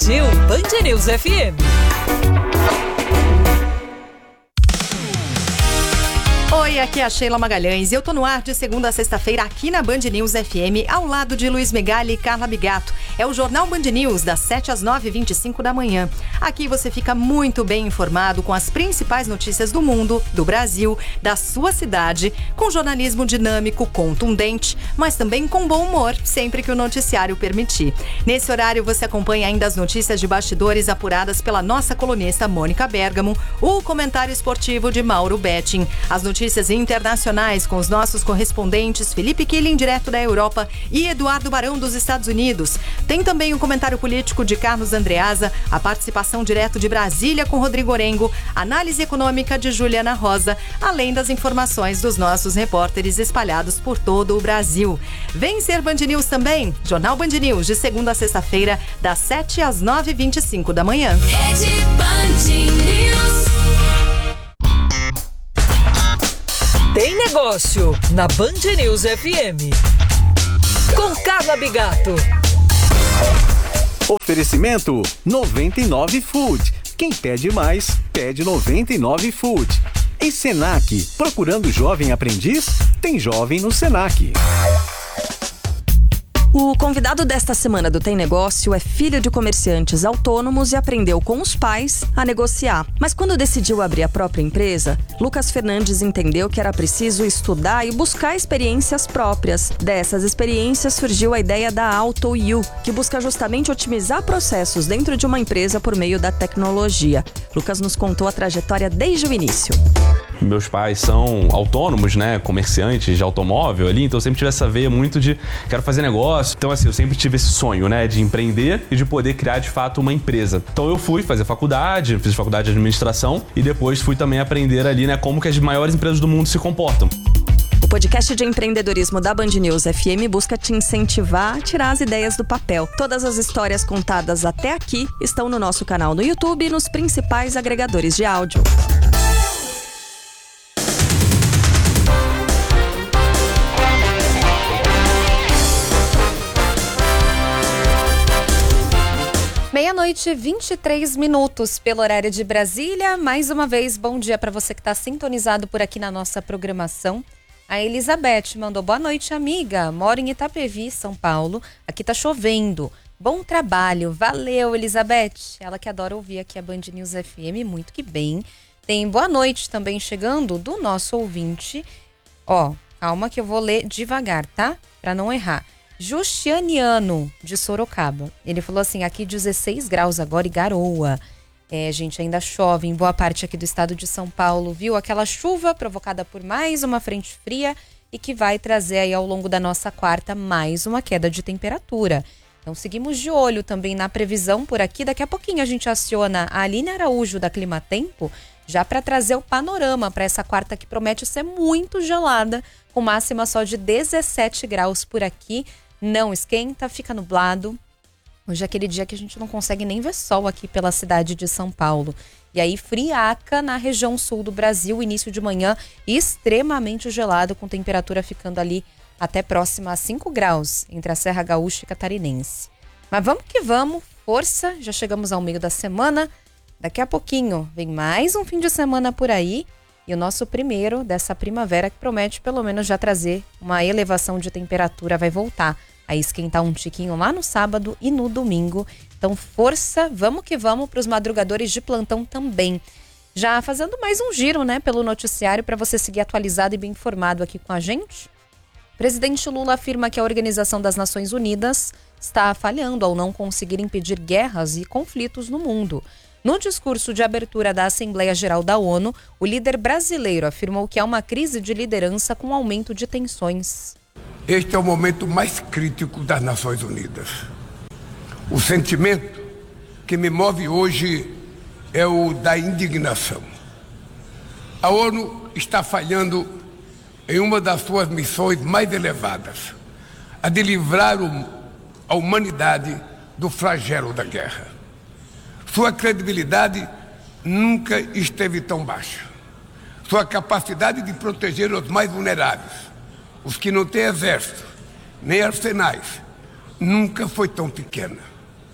Curtiu Band News FM. Oi, aqui é a Sheila Magalhães e eu tô no ar de segunda a sexta-feira aqui na Band News FM, ao lado de Luiz Megali e Carla Bigato. É o Jornal Band News, das 7 às 9h25 da manhã. Aqui você fica muito bem informado com as principais notícias do mundo, do Brasil, da sua cidade, com jornalismo dinâmico, contundente, mas também com bom humor, sempre que o noticiário permitir. Nesse horário você acompanha ainda as notícias de bastidores apuradas pela nossa colunista Mônica Bergamo, o comentário esportivo de Mauro Betting, as notícias internacionais com os nossos correspondentes Felipe Killing, direto da Europa, e Eduardo Barão, dos Estados Unidos. Tem também o comentário político de Carlos Andreasa, a participação direto de Brasília com Rodrigo Orengo, análise econômica de Juliana Rosa, além das informações dos nossos repórteres espalhados por todo o Brasil. Vem ser Band News também, Jornal Band News, de segunda a sexta-feira, das 7 às 9h25 da manhã. Rede Band News. Tem negócio na Band News FM. Com Carla Bigato. Oferecimento 99 Food. Quem pede mais, pede 99 Food. E Senac, procurando jovem aprendiz? Tem jovem no Senac. O convidado desta semana do Tem Negócio é filho de comerciantes autônomos e aprendeu com os pais a negociar. Mas quando decidiu abrir a própria empresa, Lucas Fernandes entendeu que era preciso estudar e buscar experiências próprias. Dessas experiências surgiu a ideia da AutoU, que busca justamente otimizar processos dentro de uma empresa por meio da tecnologia. Lucas nos contou a trajetória desde o início. Meus pais são autônomos, né, comerciantes de automóvel ali, então eu sempre tive essa veia muito de quero fazer negócio. Então assim, eu sempre tive esse sonho, né, de empreender e de poder criar de fato uma empresa. Então eu fui fazer faculdade, fiz faculdade de administração e depois fui também aprender ali, né, como que as maiores empresas do mundo se comportam. O podcast de empreendedorismo da Band News FM busca te incentivar a tirar as ideias do papel. Todas as histórias contadas até aqui estão no nosso canal no YouTube e nos principais agregadores de áudio. Meia-noite, 23 minutos pelo horário de Brasília. Mais uma vez, bom dia para você que está sintonizado por aqui na nossa programação. A Elizabeth mandou boa noite, amiga. Moro em Itapevi, São Paulo. Aqui tá chovendo. Bom trabalho. Valeu, Elizabeth. Ela que adora ouvir aqui a Band News FM, muito que bem. Tem boa noite também chegando do nosso ouvinte. Ó, calma que eu vou ler devagar, tá? Para não errar. Justianiano, de Sorocaba. Ele falou assim, aqui 16 graus agora e garoa. Gente, ainda chove em boa parte aqui do estado de São Paulo, viu? Aquela chuva provocada por mais uma frente fria e que vai trazer aí ao longo da nossa quarta mais uma queda de temperatura. Então seguimos de olho também na previsão por aqui. Daqui a pouquinho a gente aciona a Aline Araújo da Climatempo já para trazer o panorama para essa quarta que promete ser muito gelada, com máxima só de 17 graus por aqui. Não esquenta, fica nublado. Hoje é aquele dia que a gente não consegue nem ver sol aqui pela cidade de São Paulo. E aí friaca na região sul do Brasil, início de manhã extremamente gelado, com temperatura ficando ali até próxima a 5 graus entre a Serra Gaúcha e Catarinense. Mas vamos que vamos, força, já chegamos ao meio da semana. Daqui a pouquinho vem mais um fim de semana por aí. E o nosso primeiro dessa primavera, que promete pelo menos já trazer uma elevação de temperatura, vai voltar a esquentar um tiquinho lá no sábado e no domingo. Então força, vamos que vamos para os madrugadores de plantão também. Já fazendo mais um giro, né, pelo noticiário para você seguir atualizado e bem informado aqui com a gente. O presidente Lula afirma que a Organização das Nações Unidas está falhando ao não conseguir impedir guerras e conflitos no mundo. No discurso de abertura da Assembleia Geral da ONU, o líder brasileiro afirmou que há uma crise de liderança com aumento de tensões. Este é o momento mais crítico das Nações Unidas. O sentimento que me move hoje é o da indignação. A ONU está falhando em uma das suas missões mais elevadas, a de livrar a humanidade do flagelo da guerra. Sua credibilidade nunca esteve tão baixa. Sua capacidade de proteger os mais vulneráveis, os que não têm exército, nem arsenais, nunca foi tão pequena.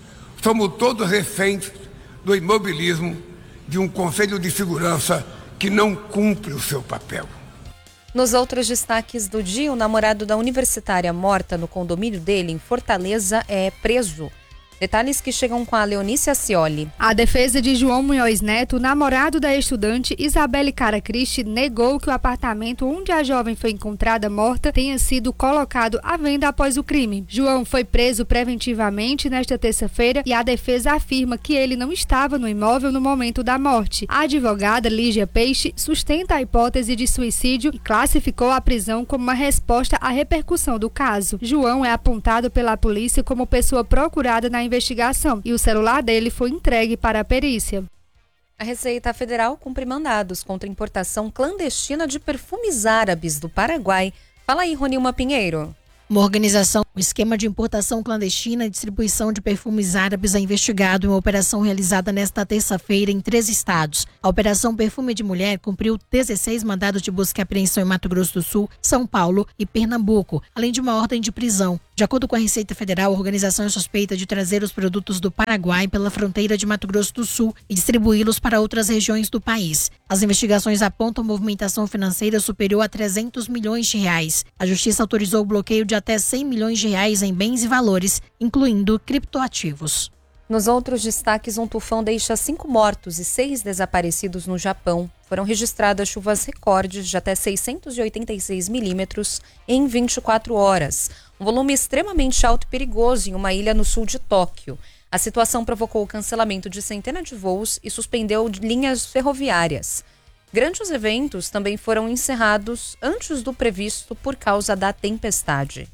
somos todos reféns do imobilismo de um Conselho de Segurança que não cumpre o seu papel. Nos outros destaques do dia, o namorado da universitária morta no condomínio dele, em Fortaleza, é preso. Detalhes que chegam com a Leonice Acioli. A defesa de João Munhoz Neto, namorado da estudante Isabelle Caracristi, negou que o apartamento onde a jovem foi encontrada morta tenha sido colocado à venda após o crime. João foi preso preventivamente nesta terça-feira e a defesa afirma que ele não estava no imóvel no momento da morte. A advogada Lígia Peixe sustenta a hipótese de suicídio e classificou a prisão como uma resposta à repercussão do caso. João é apontado pela polícia como pessoa procurada na investigação e o celular dele foi entregue para a perícia. A Receita Federal cumpre mandados contra a importação clandestina de perfumes árabes do Paraguai. Fala aí, Ronilma Pinheiro. Uma organização, um esquema de importação clandestina e distribuição de perfumes árabes é investigado em uma operação realizada nesta terça-feira em 3 estados. A Operação Perfume de Mulher cumpriu 16 mandados de busca e apreensão em Mato Grosso do Sul, São Paulo e Pernambuco, além de uma ordem de prisão. De acordo com a Receita Federal, a organização é suspeita de trazer os produtos do Paraguai pela fronteira de Mato Grosso do Sul e distribuí-los para outras regiões do país. As investigações apontam movimentação financeira superior a 300 milhões de reais. A Justiça autorizou o bloqueio de até 100 milhões de reais em bens e valores, incluindo criptoativos. Nos outros destaques, um tufão deixa 5 mortos e 6 desaparecidos no Japão. Foram registradas chuvas recordes de até 686 milímetros em 24 horas. Um volume extremamente alto e perigoso em uma ilha no sul de Tóquio. A situação provocou o cancelamento de centenas de voos e suspendeu linhas ferroviárias. Grandes eventos também foram encerrados antes do previsto por causa da tempestade.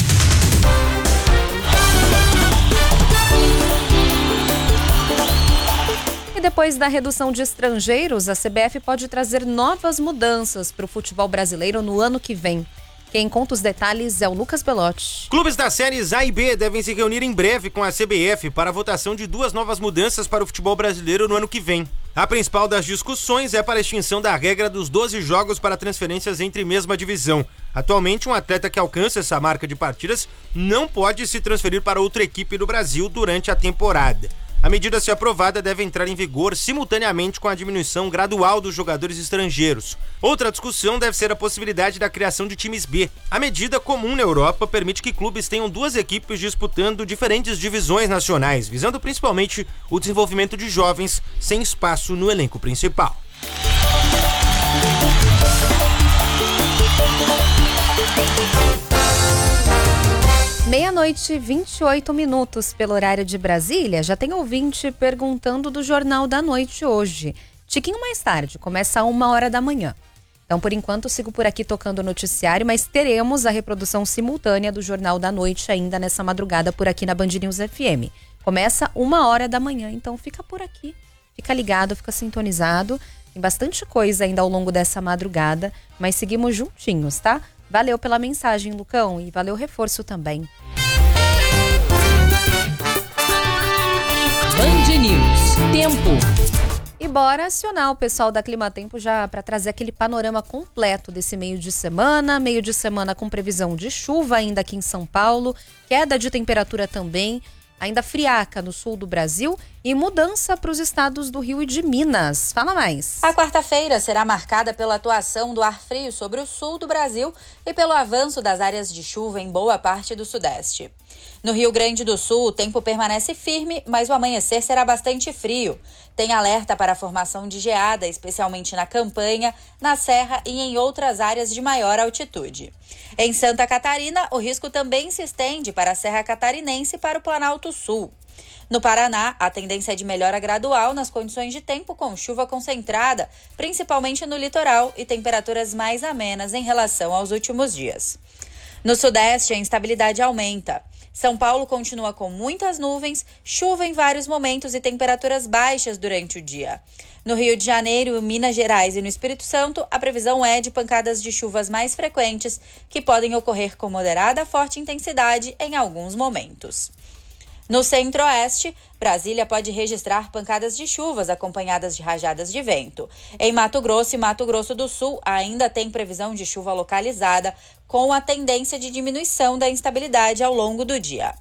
E depois da redução de estrangeiros, a CBF pode trazer novas mudanças para o futebol brasileiro no ano que vem. Quem conta os detalhes é o Lucas Belotti. Clubes das séries A e B devem se reunir em breve com a CBF para a votação de 2 novas mudanças para o futebol brasileiro no ano que vem. A principal das discussões é para a extinção da regra dos 12 jogos para transferências entre mesma divisão. Atualmente, um atleta que alcança essa marca de partidas não pode se transferir para outra equipe do Brasil durante a temporada. A medida, se aprovada, deve entrar em vigor simultaneamente com a diminuição gradual dos jogadores estrangeiros. Outra discussão deve ser a possibilidade da criação de times B. A medida, comum na Europa, permite que clubes tenham 2 equipes disputando diferentes divisões nacionais, visando principalmente o desenvolvimento de jovens sem espaço no elenco principal. Meia-noite, 28 minutos pelo horário de Brasília. Já tem ouvinte perguntando do Jornal da Noite hoje. Tiquinho mais tarde, começa às 1h da manhã. Então, por enquanto, sigo por aqui tocando o noticiário, mas teremos a reprodução simultânea do Jornal da Noite ainda nessa madrugada por aqui na Band News FM. Começa 1h da manhã, então fica por aqui. Fica ligado, fica sintonizado. Tem bastante coisa ainda ao longo dessa madrugada, mas seguimos juntinhos, tá? Valeu pela mensagem, Lucão, e valeu o reforço também. Band News. Tempo. E bora acionar o pessoal da Climatempo já para trazer aquele panorama completo desse meio de semana com previsão de chuva ainda aqui em São Paulo, queda de temperatura também, ainda friaca no sul do Brasil e mudança para os estados do Rio e de Minas. Fala mais. A quarta-feira será marcada pela atuação do ar frio sobre o sul do Brasil e pelo avanço das áreas de chuva em boa parte do sudeste. No Rio Grande do Sul, o tempo permanece firme, mas o amanhecer será bastante frio. Tem alerta para a formação de geada, especialmente na campanha, na serra e em outras áreas de maior altitude. Em Santa Catarina, o risco também se estende para a Serra Catarinense e para o Planalto Sul. No Paraná, a tendência é de melhora gradual nas condições de tempo com chuva concentrada, principalmente no litoral, e temperaturas mais amenas em relação aos últimos dias. No Sudeste, a instabilidade aumenta. São Paulo continua com muitas nuvens, chuva em vários momentos e temperaturas baixas durante o dia. No Rio de Janeiro, Minas Gerais e no Espírito Santo, a previsão é de pancadas de chuvas mais frequentes, que podem ocorrer com moderada a forte intensidade em alguns momentos. No Centro-Oeste, Brasília pode registrar pancadas de chuvas acompanhadas de rajadas de vento. Em Mato Grosso e Mato Grosso do Sul, ainda tem previsão de chuva localizada, com a tendência de diminuição da instabilidade ao longo do dia.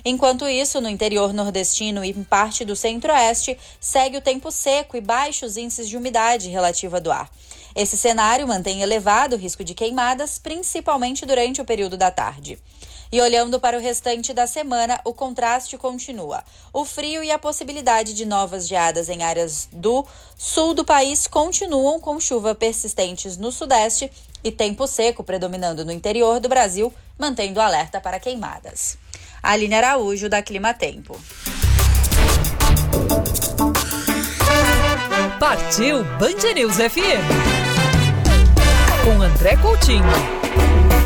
Enquanto isso, no interior nordestino e em parte do centro-oeste, segue o tempo seco e baixos índices de umidade relativa do ar. Esse cenário mantém elevado o risco de queimadas, principalmente durante o período da tarde. E olhando para o restante da semana, o contraste continua. O frio e a possibilidade de novas geadas em áreas do sul do país continuam, com chuva persistentes no sudeste e tempo seco predominando no interior do Brasil, mantendo o alerta para queimadas. Aline Araújo, da Clima Tempo. Partiu Band News FM. Com André Coutinho.